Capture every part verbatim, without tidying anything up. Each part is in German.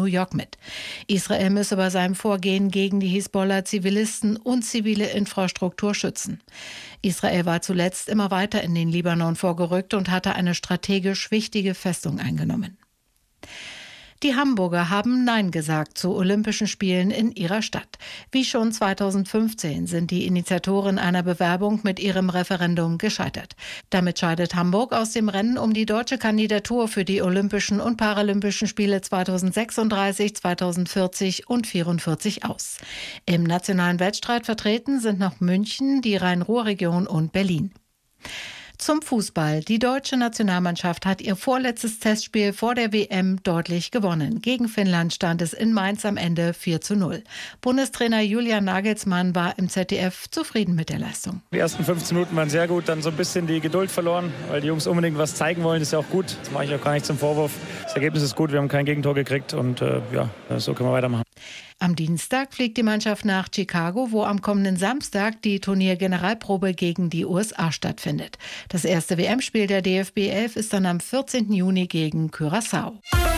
York mit. Israel müsse bei seinem Vorgehen gegen die Hisbollah Zivilisten und zivile Infrastruktur schützen. Israel war zuletzt immer weiter in den Libanon vorgerückt und hatte eine strategisch wichtige Festung eingenommen. Die Hamburger haben Nein gesagt zu Olympischen Spielen in ihrer Stadt. Wie schon zweitausendfünfzehn sind die Initiatoren einer Bewerbung mit ihrem Referendum gescheitert. Damit scheidet Hamburg aus dem Rennen um die deutsche Kandidatur für die Olympischen und Paralympischen Spiele zweitausendsechsunddreißig, zweitausendvierzig und vierundvierzig aus. Im nationalen Wettstreit vertreten sind noch München, die Rhein-Ruhr-Region und Berlin. Zum Fußball. Die deutsche Nationalmannschaft hat ihr vorletztes Testspiel vor der W M deutlich gewonnen. Gegen Finnland stand es in Mainz am Ende vier zu null. Bundestrainer Julian Nagelsmann war im Z D F zufrieden mit der Leistung. Die ersten fünfzehn Minuten waren sehr gut, dann so ein bisschen die Geduld verloren, weil die Jungs unbedingt was zeigen wollen, das ist ja auch gut. Das mache ich auch gar nicht zum Vorwurf. Das Ergebnis ist gut, wir haben kein Gegentor gekriegt und äh, ja, so können wir weitermachen. Am Dienstag fliegt die Mannschaft nach Chicago, wo am kommenden Samstag die Turniergeneralprobe gegen die U S A stattfindet. Das erste W M-Spiel der D F B elf ist dann am vierzehnten Juni gegen Curaçao.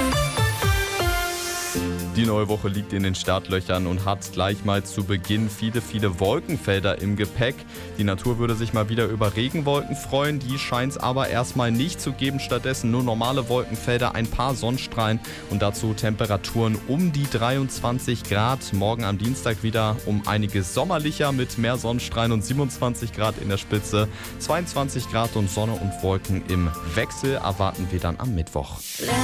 Die neue Woche liegt in den Startlöchern und hat gleich mal zu Beginn viele, viele Wolkenfelder im Gepäck. Die Natur würde sich mal wieder über Regenwolken freuen, die scheint es aber erstmal nicht zu geben. Stattdessen nur normale Wolkenfelder, ein paar Sonnenstrahlen und dazu Temperaturen um die dreiundzwanzig Grad. Morgen am Dienstag wieder um einiges sommerlicher mit mehr Sonnenstrahlen und siebenundzwanzig Grad in der Spitze. zweiundzwanzig Grad und Sonne und Wolken im Wechsel erwarten wir dann am Mittwoch.